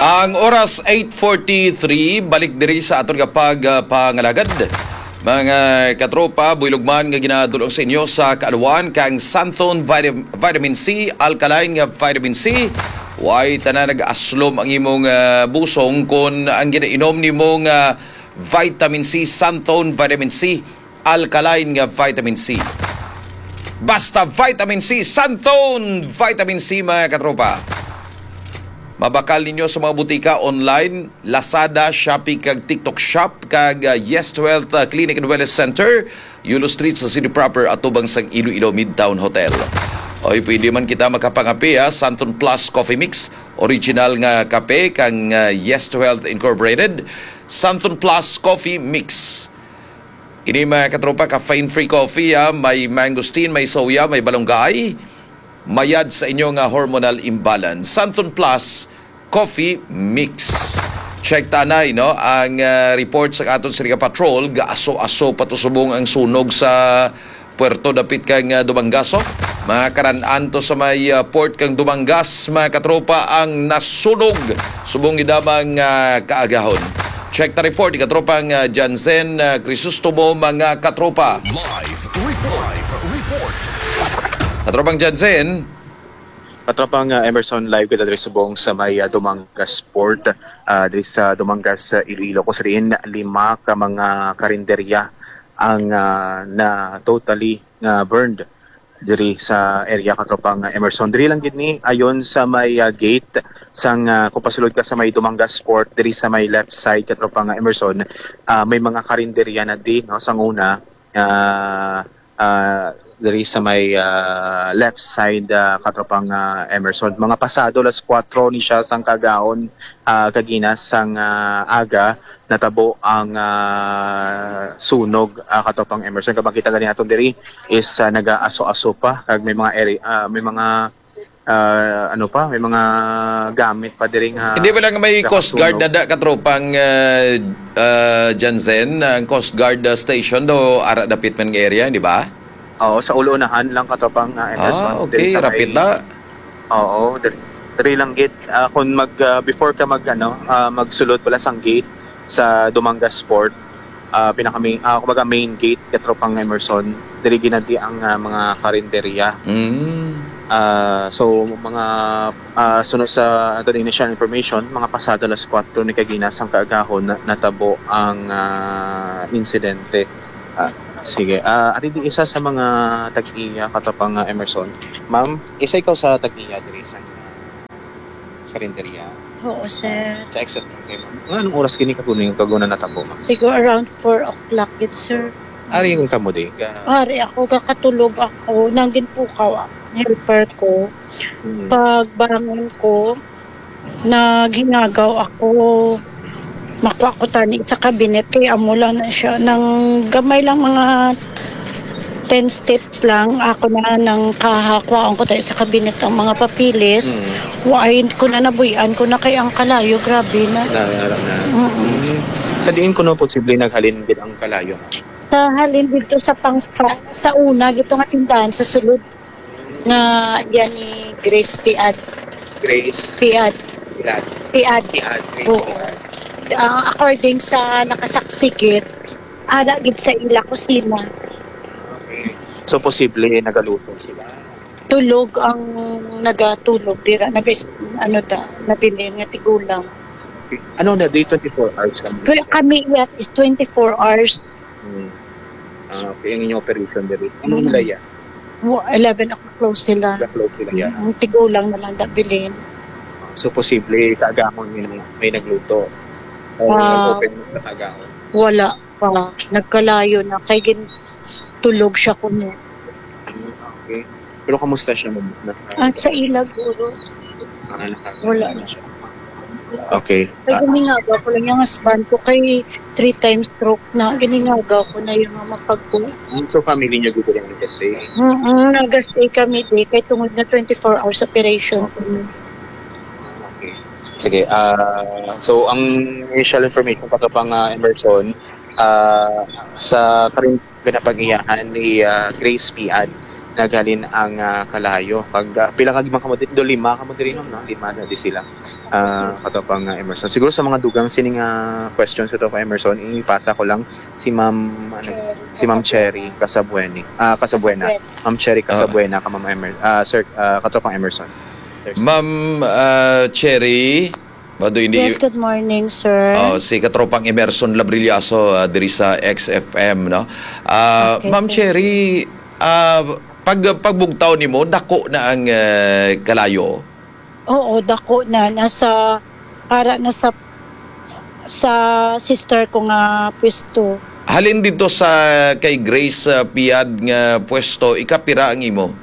Ang oras 8:43, balik diri sa aton kapag pangalagad. Mga katropa, buylugman nga ginadulong sa inyo sa kaaluan kang Santon Vitamin C, alkaline nga vitamin C. Way tanan nag-aslom ang imong busong kung ang ginainom nimong vitamin C, Santon Vitamin C, alkaline nga vitamin C. Basta vitamin C, Santon Vitamin C, mga katropa. Mabakal ninyo sa mga butika online, Lazada, Shopee, kag TikTok Shop, kag Yes to Health Clinic and Wellness Center, Yulo Street sa City Proper at tubang sang Iloilo Midtown Hotel. Oy, pwede man kita makapangapi Santon Plus Coffee Mix, original nga kape kang Yes to Health Incorporated, Santon Plus Coffee Mix. Ini mga katropa, caffeine-free coffee, may mangosteen, may soya, may balonggay, mayad sa inyong hormonal imbalance. Santon Plus Coffee Mix. Check tanay, no? Ang report sa aton Siriga Patrol, gaaso-aso patusubong ang sunog sa Puerto dapit kang Dumangaso. Mga karan-an to sa may port kang Dumangas, mga katropa, ang nasunog. Subong idamang kaagahon. Check the report, katropang Jansen Crisostomo, mga katropa. Live report. Katropang Jansen. Katropang Emerson, live kita diri subong sa may Dumangas Port, diri sa Dumangas, Iloilo. Kung sariin, 5 ka mga karinderya ang na totally burned diri sa area, katropang Emerson. Diri lang gid ni ayon sa may gate sang kung pasulod ka sa may Dumangas Port, diri sa may left side, katropang Emerson, may mga karinderya na di, no, sang una diri sa may left side, katropang Emerson. Mga pasado las 4 ni siya sang kagaon, kaginas sang aga natabo ang sunog, katropang Emerson. Kapag kita gani naton diri is naga-aso-aso pa, kag may mga may mga may mga gamit pa diri nga. Hindi ba lang may Coast Guard na katropang Jansen, ang Coast Guard station do ara dapit man nga area, di ba? Oo, sa ulo-unahan lang, katropang Emerson. Okay, rapid na. Oo, diri lang gate. Kung before ka magsulod pala sang gate sa Dumangas Port, kumbaga main gate, katropang Emerson, diri ginadi ang mga karinderya. So mga sunod sa ato initial information, mga pasado las 4 ni kaginas ang kaagahon natabo ang insidente. Sige, di isa sa mga tag-iya, katropang Emerson. Ma'am, isa ikaw sa tag-iya diri sa karinderya? Oo, sir. Sa Excel, okay, ma'am. Anong oras kini kapunin yung kaguna natabo, ma'am? Siguro around 4 o'clock yun, sir. Ari yung kamo di? Ari ako, kakatulog ako, nanggin po ka, helper ko. Pagbangon ko, ginagaw ako, makuha ko tani sa cabinet, kaya amula na siya ng gamay lang, mga 10 steps lang ako na nang kahakwaan ko tayo sa cabinet ang mga papilis. Wain ko na, nabuyan ko na, kaya ang kalayo, grabe na. Sa diin ko no posible naghalin din ang kalayo? Sa halin dito sa una, dito nga tindahan sa sulod na yan ni Grace Piad. Grace Piad. Grace Piad. According sa nakasaksigit, gid sa ila kusina. Okay. So posible nagaluto sila. Tulog ang nagatulog dira, nabili nga tigulang. Okay. Ano na day 24 hours kami? Pero kami is 24 hours. Okay, ang inyong operation diri. Anong nila yan? 11 o'clock close sila. Close sila yan. Ang tigulang na lang bilhin. So posible kaagahon may nagluto. Open mo sa kagahon. Wala pa. Nagkalayo na. Kaya tulog siya kuno. Okay. Pero kamusta siya mo? Sa ilag, guro. Wala na siya. Okay. Kaya giningagaw ko lang yung husband ko. Kay 3 times stroke na. Giningagaw ko na yung mapagpo. So family niyo gusto rin nag-stay? Nag-stay kami di. Kaya tungod na 24 hours operation. Okay. Sige. So ang initial information katropang Emerson, sa karing pinapag-iyahan ni Grace Piad, naghalin ang kalayo. Pag pila ka gimang kamot do 5 kamot diri no, 5 na di sila. Katropang Emerson. Siguro sa mga dugang sining questions sa Katropang Emerson, ipasa ko lang si Ma'am Cherry Casabuena. Ma'am Cherry Casabuena ka Ma'am Sir Katropang Emerson. Sir. Ma'am Cherry, Yes, good morning, sir. si Katropang Emerson Labrillaso diri sa XFM, no? Okay, Ma'am Cherry, pagbugtaw nimo dako na ang kalayo. Oo, dako na nasa sa sister ko nga pwesto. Halin dito sa kay Grace Piad nga pwesto, ikapira ang imo?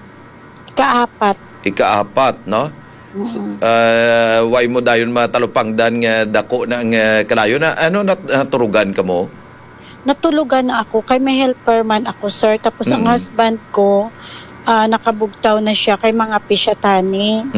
Ikaapat, no? Way mo dayon matalupangdan nga dako na ang kalayo na ano naturugan ka mo? Natulugan na ako kay may helper man ako, sir. Tapos ang husband ko nakabugtaw na siya kay mga pisyatani.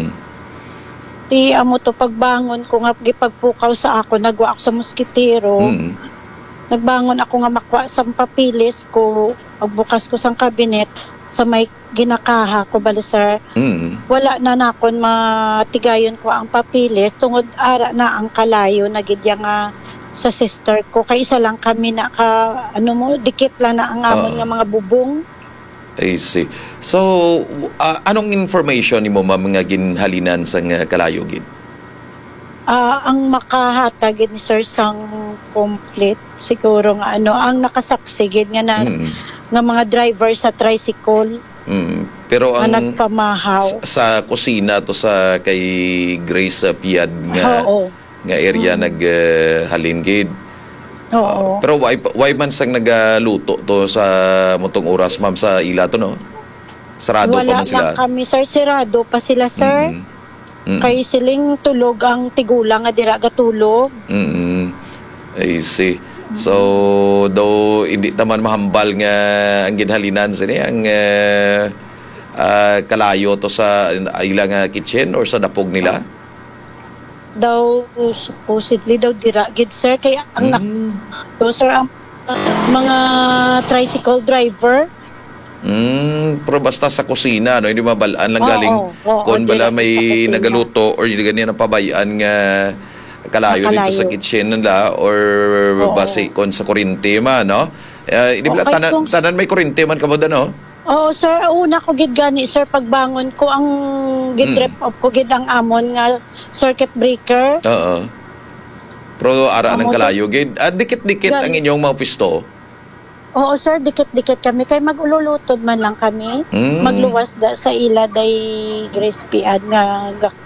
Ti amo to pagbangon ko nga gipagpukaw sa ako, nagwa ako sa moskitero. Nagbangon ako nga makwa sa papilis ko, pagbukas ko sang kabinet sa may ginakaha ko bali, sir. Wala na nakon matigayon ko ang papilis tungod ara na ang kalayo na gidya nga sa sister ko kay isa lang kami na dikit lang na ang amon nga mga bubong. I see. So anong information nimo ma'am nga ginhalinan sa kalayo gid? Ang makahatag ni sir sang complete siguro nga ang nakasaksi gid nga nga mga driver sa tricycle. Pero ang nagpamahaw sa kusina to sa kay Grace Piad nga area naghalin gid. Oo. Pero why man sang nagaluto to sa mutong oras ma'am sa ila to, no? Sarado pa man sila. Wala lang kami, sir, sirado pa sila, sir. Kay siling tulog ang tigulang nga dira gatulog. I see. So, though hindi taman mahambal nga ang ginhalinan sini ang kalayo to sa ilang kitchen or sa dapog nila? Daw supposedly daw dira gid, sir, kay ang sir ang mga tricycle driver. Pero basta sa kusina, no, hindi mabalaan lang galing kung bala may nagaluto or hindi ganyan ang pabayaan nga kalayo dito sa kitchen nila or base kon sa kurente man, no? Hindi bala tanan may kurente man kamo da, no? Oo, sir, una ko gid gani, sir, pagbangon ko ang gid-drop off ko gid ang amon nga circuit breaker. Oo. Pero ara ng kalayo gid. Dikit-dikit ang inyong mga pisto. Oo, sir, dikit-dikit kami kay magululutod man lang kami. Magluwas da sa ila day Grace Piad nga